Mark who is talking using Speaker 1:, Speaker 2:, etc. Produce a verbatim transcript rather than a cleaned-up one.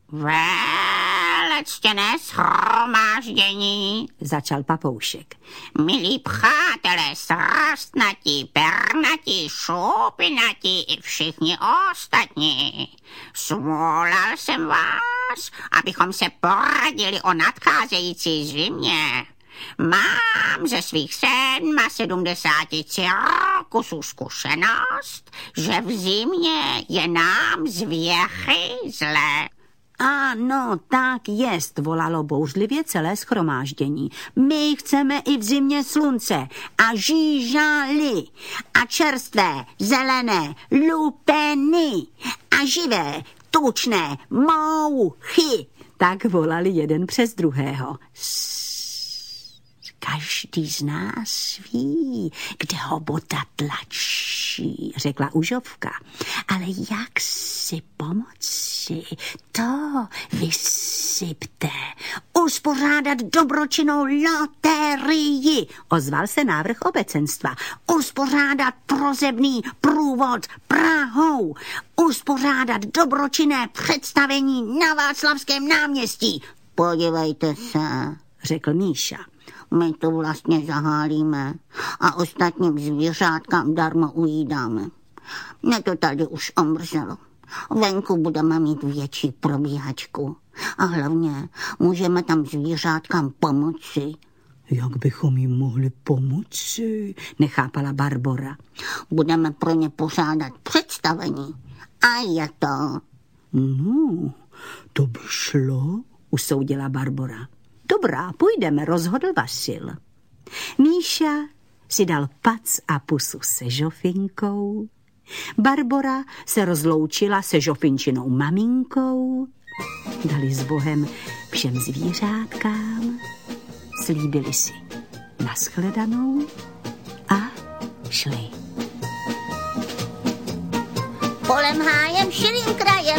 Speaker 1: Velectěné shromáždění,
Speaker 2: začal papoušek.
Speaker 1: Milí přátelé, srastnatí, pernatí, šupinatí i všichni ostatní. Svolal jsem vás, abychom se poradili o nadcházející zimě. Mám ze svých sedmasedmdesáti cirkusů zkušenost, že v zimě je nám z věchy zle.
Speaker 2: Ano, tak jest, volalo bouřlivě celé shromáždění. My chceme i v zimě slunce a žížaly a čerstvé, zelené, lupeny a živé, tučné mouchy. Tak volali jeden přes druhého. Každý z nás ví, kde ho bota tlačí, řekla Užovka. Ale jak si pomoci, to vysypte. Uspořádat dobročinnou loterii, ozval se návrh obecenstva. Uspořádat prozebný průvod Prahou. Uspořádat dobročinné představení na Václavském náměstí. Podívejte se, řekl Míša. My to vlastně zahálíme a ostatním zvířátkám darmo ujídáme. Mě to tady už omrzelo. Venku budeme mít větší probíhačku a hlavně můžeme tam zvířátkám pomoci. Jak bychom jim mohli pomoci? Nechápala Barbora. Budeme pro ně pořádat představení. A je to. No, to by šlo, usoudila Barbora. Dobrá, půjdeme, rozhodl Vasil. Míša si dal pac a pusu se Žofinkou. Barbora se rozloučila se Žofinčinou maminkou. Dali s Bohem všem zvířátkám. Slíbili si nashledanou a šli.
Speaker 1: Polem hájem, širým krajem,